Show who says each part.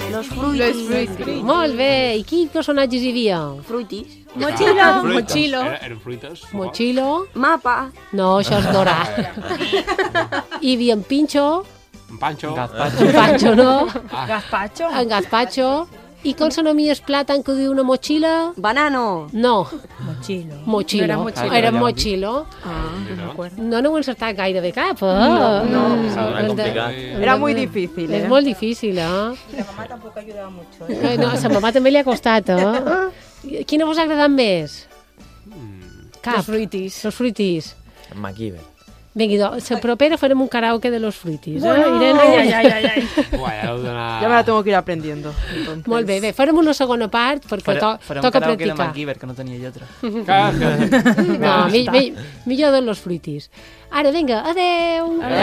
Speaker 1: Los fruitis.
Speaker 2: Molt bé. I quins personatges hi havia?
Speaker 1: Fruitis.
Speaker 2: Mochilo.
Speaker 3: Eren fruites.
Speaker 2: Mochilo.
Speaker 1: Mapa.
Speaker 2: No, això és Dora. Hi havia en Pincho.
Speaker 3: En Pancho.
Speaker 2: En Pancho, no?
Speaker 4: Gazpacho.
Speaker 2: En Gazpacho. I com s'anomia el plàtan que diu una mochila?
Speaker 1: Banano.
Speaker 2: No.
Speaker 4: Mochilo.
Speaker 2: Mochilo. Era mochilo. No ho he encertat gaire de cap,
Speaker 5: Era complicat.
Speaker 6: Era muy difícil,
Speaker 2: És molt difícil,
Speaker 4: La mamá tampoco ayudaba mucho.
Speaker 2: No, a sa mamà també li ha costat, Quina vos ha agradat més? Cap.
Speaker 4: Los fruitis.
Speaker 2: Los fruitis.
Speaker 5: MacGyver.
Speaker 2: Vinga, la propera farem un karaoke de los fruitis.
Speaker 4: Irene. Ai.
Speaker 6: Ya me la tengo que ir aprendiendo. Entonces.
Speaker 2: Molt bé, bé, farem una segona part perquè
Speaker 7: Farà un
Speaker 2: toca
Speaker 7: karaoke de
Speaker 2: practicar.
Speaker 7: MacGyver, que no tenia lletra.
Speaker 2: No, millor de los fruitis. Ara, vinga, adeu.